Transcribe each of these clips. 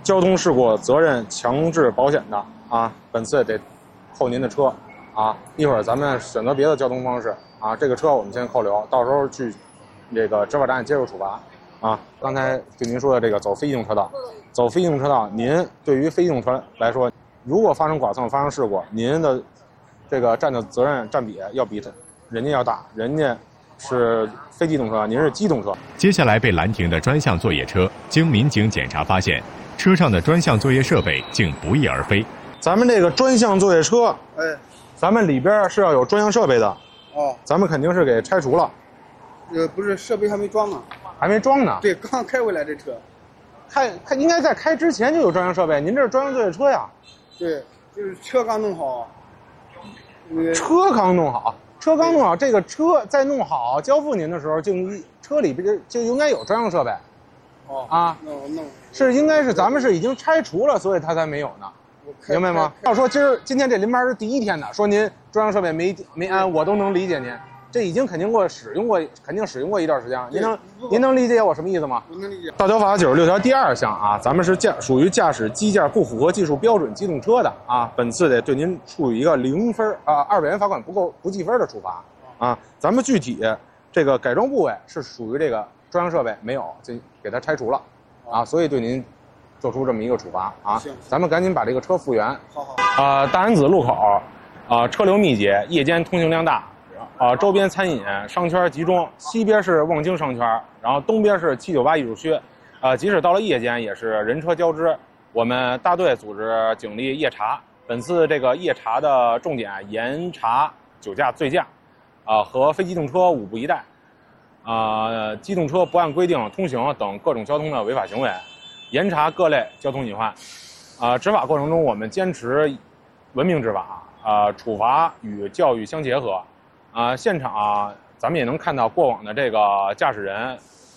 交通事故责任强制保险的啊，本次得扣您的车啊。一会儿咱们选择别的交通方式啊，这个车我们先扣留，到时候去这个执法站接受处罚啊。刚才对您说的这个走非机动车道，走非机动车道，您对于非机动车来说，如果发生剐蹭、发生事故，您的这个占的责任占比要比人家要大，人家是非机动车，您是机动车。 接下来被拦停的专项作业车，经民警检查发现，车上的专项作业设备竟不翼而飞。 咱们这个专项作业车，咱们里边是要有专项设备的。 哦， 咱们肯定是给拆除了。 不是，设备还没装呢。 还没装呢。 对，刚开回来这车。 开应该在开之前就有专项设备，您这是专项作业车呀？ 对，就是车刚弄好。 车刚弄好，这个车再弄好交付您的时候，车里边就应该有专项设备。 哦啊， 弄是应该是咱们是已经拆除了，所以它才没有呢，明白吗？要说今天这临班是第1天的，说您专项设备没安，我都能理解您。这已经肯定使用过一段时间了。您能理解我什么意思吗？ 我能理解。 道交法96条第2项啊，咱们是属于驾驶机件不符合技术标准机动车的啊，本次得对您处以一个0分200元罚款不记分的处罚啊。咱们具体这个改装部位是属于这个专项设备没有，就给它拆除了啊，所以对您做出这么一个处罚啊。咱们赶紧把这个车复原。 好。 大安子路口车流密集，夜间通行量大。周边餐饮商圈集中，西边是望京商圈，然后东边是798艺术区，即使到了夜间也是人车交织。我们大队组织警力夜查，本次这个夜查的重点严查酒驾、醉驾，和非机动车5不1带，机动车不按规定通行等各种交通的违法行为，严查各类交通隐患。执法过程中我们坚持文明执法，处罚与教育相结合。现场咱们也能看到过往的这个驾驶人，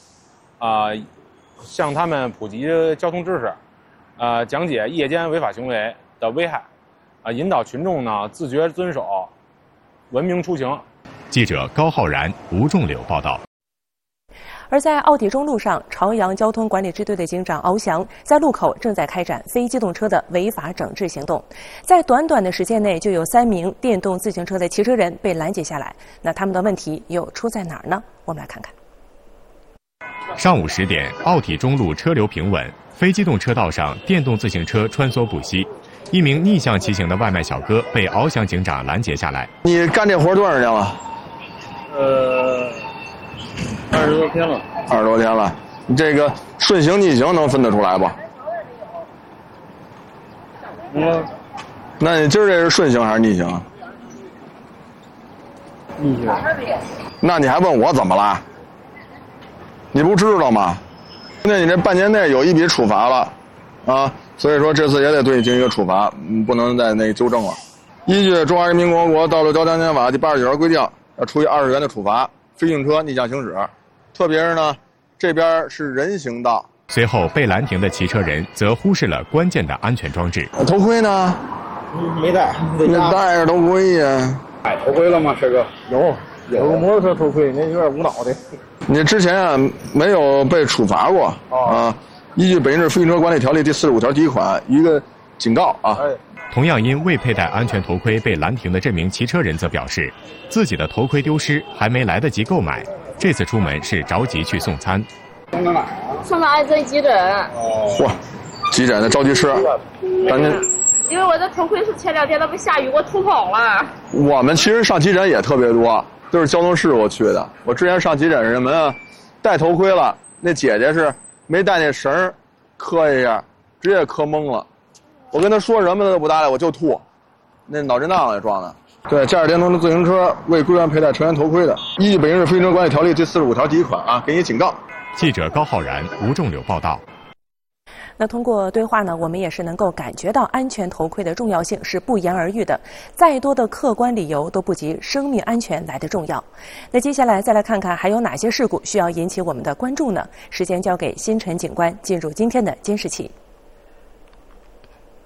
向他们普及交通知识，讲解夜间违法行为的危害，引导群众呢自觉遵守，文明出行。 记者高浩然、吴仲柳报道。 而在奥体中路上，朝阳交通管理支队的警长敖翔在路口正在开展非机动车的违法整治行动。在短短的时间内，就有3名电动自行车的骑车人被拦截下来。那他们的问题又出在哪儿呢？我们来看看。 上午10点，奥体中路车流平稳，非机动车道上电动自行车穿梭不息。一名逆向骑行的外卖小哥被敖翔警长拦截下来。 你干这活多少年了 ？20多天了。 20多天了，你这个顺行逆行能分得出来不？那你今儿这是顺行还是逆行？ 逆行。 那你还问我怎么了？你不知道吗？那你这半年内有一笔处罚了，啊，所以说这次也得对你进行一个处罚，不能再纠正了。依据《中华人民共和国道路交通安全法》第89条规定，要处以20元的处罚。非机动车逆向行驶，特别是呢，这边是人行道。 随后被拦停的骑车人则忽视了关键的安全装置。 头盔呢？ 没戴。 你戴着头盔呀？ 戴头盔了吗，师哥？有个摩托车头盔，那有点捂脑袋。 你之前没有被处罚过啊？依据《北京市非机动车管理条例》第45条第1款，一个警告啊。 同样因未佩戴安全头盔被拦停的这名骑车人则表示，自己的头盔丢失，还没来得及购买，这次出门是着急去送餐。 送到哪儿？ 送到癌症急诊。 嚯，急诊的着急吃，赶紧。 因为我的头盔是前2天都被下雨给我吐跑了。 我们其实上急诊也特别多，都是交通事故去的。我之前上急诊是什么呀？戴头盔了，那姐姐是没带那绳，磕一下，直接磕懵了。我跟他说什么他都不搭理，我就吐，那脑震荡也撞的。对，驾驶电动自行车未规范佩戴成员头盔的，依据《北京市非机动车管理条例》第45条第1款啊，给你警告。 记者高浩然、吴仲柳报道。 那通过对话呢，我们也是能够感觉到安全头盔的重要性是不言而喻的，再多的客观理由都不及生命安全来得重要。那接下来再来看看还有哪些事故需要引起我们的关注呢？时间交给星辰警官，进入今天的监视器。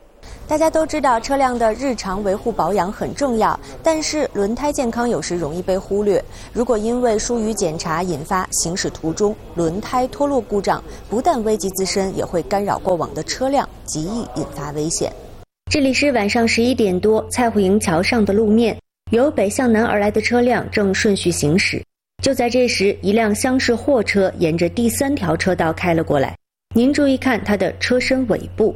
大家都知道车辆的日常维护保养很重要，但是轮胎健康有时容易被忽略。如果因为疏于检查引发行驶途中轮胎脱落故障，不但危及自身，也会干扰过往的车辆，极易引发危险。这里是晚上11点多，蔡湖营桥上的路面，由北向南而来的车辆正顺序行驶。就在这时，一辆厢式货车沿着第3条车道开了过来。您注意看它的车身尾部。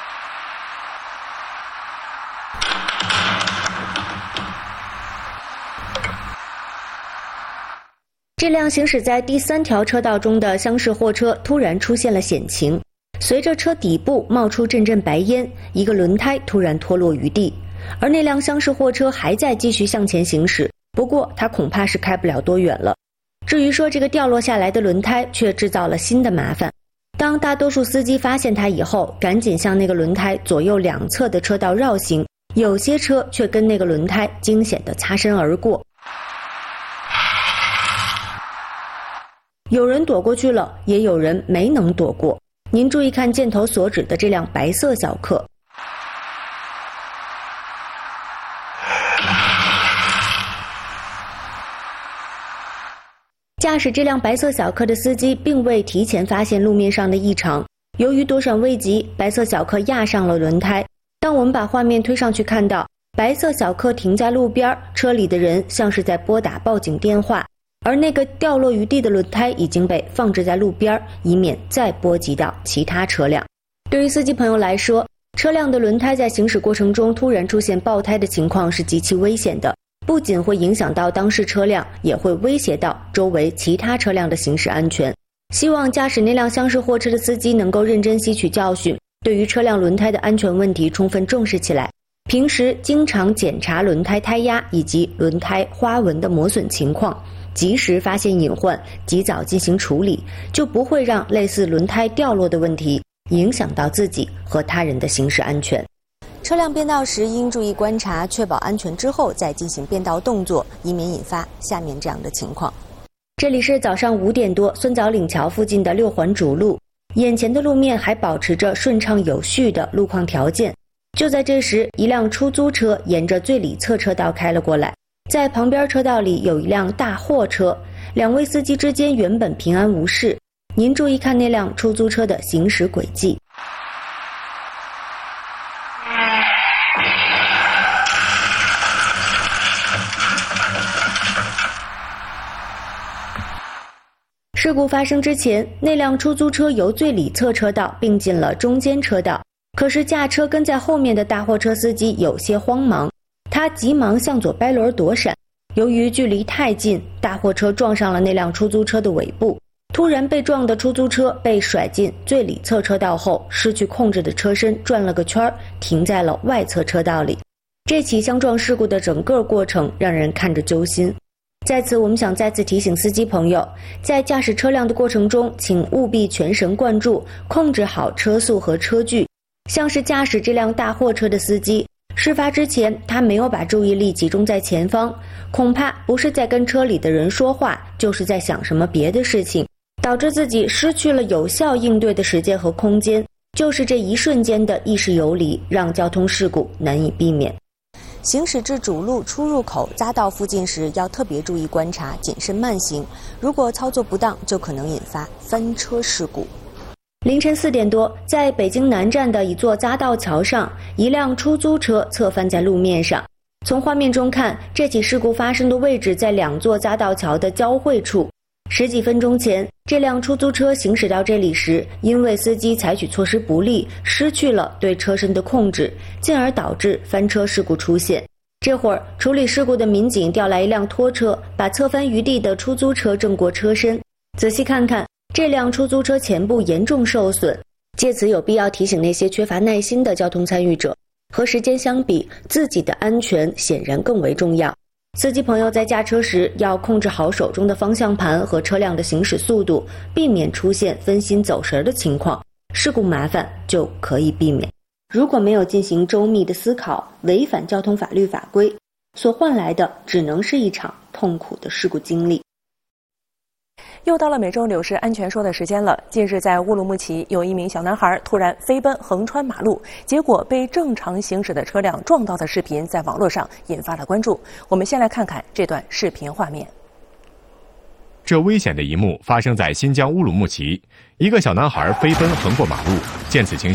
这辆行驶在第3条车道中的厢式货车突然出现了险情，随着车底部冒出阵阵白烟，一个轮胎突然脱落于地，而那辆厢式货车还在继续向前行驶，不过它恐怕是开不了多远了。至于说这个掉落下来的轮胎，却制造了新的麻烦。当大多数司机发现它以后，赶紧向那个轮胎左右两侧的车道绕行，有些车却跟那个轮胎惊险地擦身而过。有人躲过去了，也有人没能躲过。您注意看箭头所指的这辆白色小客。驾驶这辆白色小客的司机并未提前发现路面上的异常，由于躲闪未及，白色小客压上了轮胎。当我们把画面推上去看到，白色小客停在路边，车里的人像是在拨打报警电话，而那个掉落于地的轮胎已经被放置在路边，以免再波及到其他车辆。对于司机朋友来说，车辆的轮胎在行驶过程中突然出现爆胎的情况是极其危险的，不仅会影响到当事车辆，也会威胁到周围其他车辆的行驶安全。希望驾驶那辆厢式货车的司机能够认真吸取教训，对于车辆轮胎的安全问题充分重视起来，平时经常检查轮胎胎压以及轮胎花纹的磨损情况，及时发现隐患，及早进行处理，就不会让类似轮胎掉落的问题影响到自己和他人的行驶安全。车辆变道时应注意观察，确保安全之后再进行变道动作，以免引发下面这样的情况。这里是早上5点多，孙枣岭桥附近的6环主路，眼前的路面还保持着顺畅有序的路况条件。就在这时，一辆出租车沿着最里侧车道开了过来，在旁边车道里有一辆大货车，两位司机之间原本平安无事。您注意看那辆出租车的行驶轨迹。事故发生之前，那辆出租车由最里侧车道并进了中间车道，可是驾车跟在后面的大货车司机有些慌忙，他急忙向左掰轮躲闪，由于距离太近，大货车撞上了那辆出租车的尾部，突然被撞的出租车被甩进最里侧车道后，失去控制的车身转了个圈，停在了外侧车道里。这起相撞事故的整个过程让人看着揪心。在此，我们想再次提醒司机朋友，在驾驶车辆的过程中，请务必全神贯注，控制好车速和车距。像是驾驶这辆大货车的司机，事发之前他没有把注意力集中在前方，恐怕不是在跟车里的人说话，就是在想什么别的事情，导致自己失去了有效应对的时间和空间。就是这一瞬间的意识游离，让交通事故难以避免。行驶至主路出入口匝道附近时，要特别注意观察，谨慎慢行。如果操作不当，就可能引发翻车事故。凌晨4点多，在北京南站的一座匝道桥上，一辆出租车侧翻在路面上。从画面中看，这起事故发生的位置在2座匝道桥的交汇处。10几分钟前，这辆出租车行驶到这里时，因为司机采取措施不力，失去了对车身的控制，进而导致翻车事故出现。这会儿，处理事故的民警调来一辆拖车，把侧翻于地的出租车正过车身。仔细看看，这辆出租车前部严重受损。借此有必要提醒那些缺乏耐心的交通参与者，和时间相比，自己的安全显然更为重要。司机朋友在驾车时要控制好手中的方向盘和车辆的行驶速度，避免出现分心走神的情况，事故麻烦就可以避免。如果没有进行周密的思考，违反交通法律法规，所换来的只能是一场痛苦的事故经历。 又到了每周柳市安全说的时间了。近日，在乌鲁木齐，有一名小男孩突然飞奔横穿马路，结果被正常行驶的车辆撞到的视频在网络上引发了关注。我们先来看看这段视频画面。 这危险的一幕发生在新疆乌鲁木齐，一个小男孩飞奔横过马路，见此情形。